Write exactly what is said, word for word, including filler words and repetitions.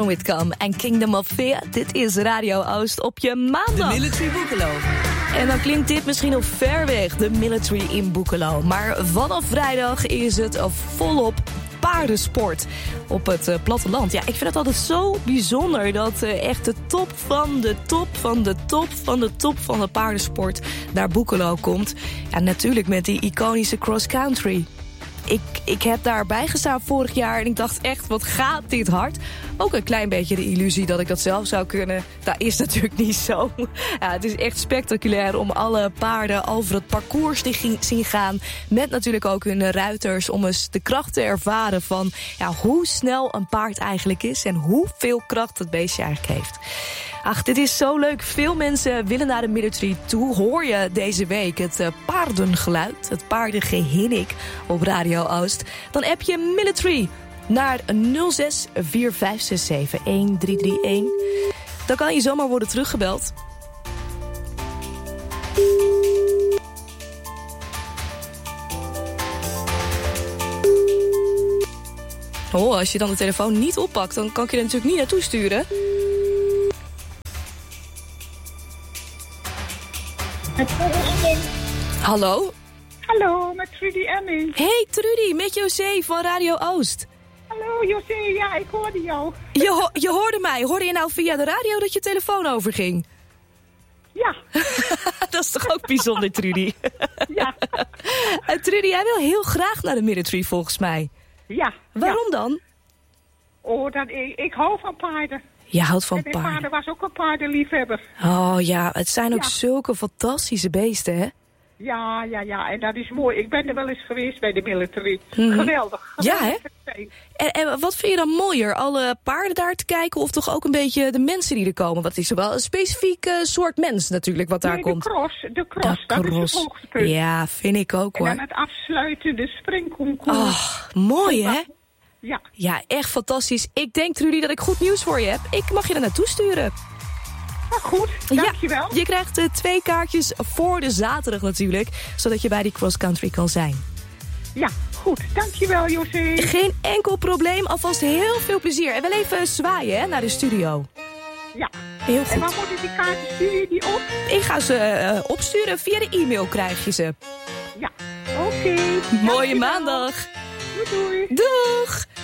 Stephen Whitcomb en Kingdom of Fear. Dit is Radio Oost op je maandag. De Military Boekelo. En dan klinkt dit misschien nog ver weg, de Military in Boekelo. Maar vanaf vrijdag is het volop paardensport op het uh, platteland. Ja, ik vind het altijd zo bijzonder dat uh, echt de top van de top van de top van de top van de paardensport naar Boekelo komt. Ja, natuurlijk met die iconische cross-country. Ik, ik heb daarbij gestaan vorig jaar en ik dacht echt, wat gaat dit hard? Ook een klein beetje de illusie dat ik dat zelf zou kunnen. Dat is natuurlijk niet zo. Ja, het is echt spectaculair om alle paarden over het parcours te zien gaan. Met natuurlijk ook hun ruiters om eens de kracht te ervaren van ja, hoe snel een paard eigenlijk is en hoeveel kracht het beestje eigenlijk heeft. Ach, dit is zo leuk. Veel mensen willen naar de military toe. Hoor je deze week het uh, paardengeluid, het paardengehinnik op Radio Oost. Dan app je military naar nul zes vier vijf zes zeven een drie drie een. Dan kan je zomaar worden teruggebeld. Oh, als je dan de telefoon niet oppakt, dan kan ik je er natuurlijk niet naartoe sturen. Hallo? Hallo, met Trudy Emming. Hey Trudy, met José van Radio Oost. Hallo José, ja, ik hoorde jou. Je, ho- je hoorde mij. Hoorde je nou via de radio dat je telefoon overging? Ja. Dat is toch ook bijzonder, Trudy? Ja. En Trudy, jij wil heel graag naar de military volgens mij. Ja. Waarom ja. dan? Oh, dat, ik, ik hou van paarden. Je houdt van en mijn paarden. vader was ook een paardenliefhebber. Oh ja, het zijn ook Ja. zulke fantastische beesten, hè? Ja, ja, ja, en dat is mooi. Ik ben er wel eens geweest bij de military. Mm-hmm. Geweldig. Ja, geweldig. hè? En, en wat vind je dan mooier? Alle paarden daar te kijken of toch ook een beetje de mensen die er komen? Wat is er wel een specifiek uh, soort mens natuurlijk wat daar nee, komt? de cross, de cross, De dat cross. is het hoogtepunt. Ja, vind ik ook hoor. En dan het afsluiten, de springconcours. Oh, mooi hè? Ja. Ja, echt fantastisch. Ik denk, Trudy, dat ik goed nieuws voor je heb. Ik mag je er naartoe sturen. Nou goed, dankjewel. Ja, je krijgt uh, twee kaartjes voor de zaterdag natuurlijk, zodat je bij die cross country kan zijn. Ja, goed. Dankjewel, José. Geen enkel probleem. Alvast heel veel plezier. En wel even zwaaien hè, naar de studio. Ja. Heel goed. En waar moet ik die kaarten, stuur je die op? Ik ga ze uh, opsturen. Via de e-mail krijg je ze. Ja, oké. Okay. Mooie maandag. Doei doei. Doeg.